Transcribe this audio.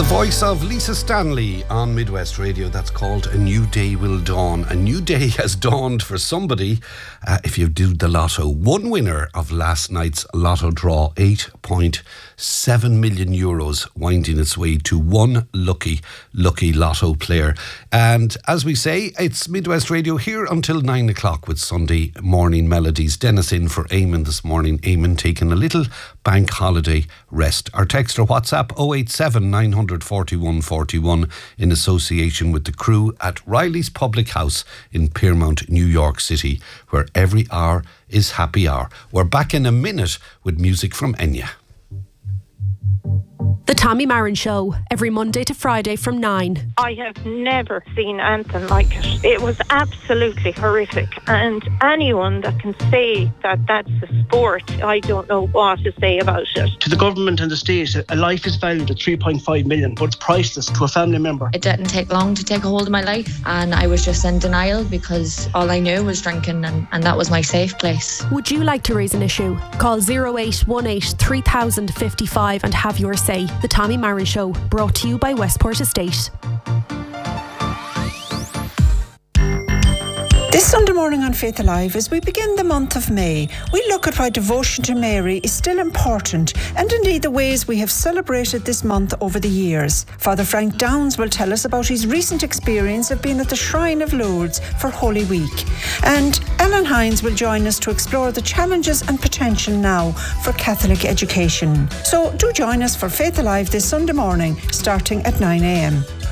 voice of Lisa Stanley on Midwest Radio. That's called A New Day Will Dawn. A new day has dawned for somebody. If you do the lotto, one winner of last night's lotto draw, 8.7 million euros, winding its way to one lucky lotto player. And as we say, it's Midwest Radio here until 9 o'clock with Sunday morning melodies. Dennis in for Eamon this morning. Eamon taking a little bank holiday rest. Our text or WhatsApp 087 941 41 in association with the crew at Riley's Public House in Piermont, New York City, where every hour is happy hour. We're back in a minute with music from Enya. The Tommy Marin Show, every Monday to Friday from 9. I have never seen anything like it. It was absolutely horrific. And anyone that can say that that's a sport, I don't know what to say about it. To the government and the state, a life is valued at 3.5 million, but it's priceless to a family member. It didn't take long to take a hold of my life, and I was just in denial because all I knew was drinking, and that was my safe place. Would you like to raise an issue? Call 0818 3055 and have your say. The Tommy Marin Show, brought to you by Westport Estate. This Sunday morning on Faith Alive, as we begin the month of May, we look at why devotion to Mary is still important, and indeed the ways we have celebrated this month over the years. Father Frank Downs will tell us about his recent experience of being at the Shrine of Lourdes for Holy Week. And Ellen Hines will join us to explore the challenges and potential now for Catholic education. So do join us for Faith Alive this Sunday morning, starting at 9 a.m.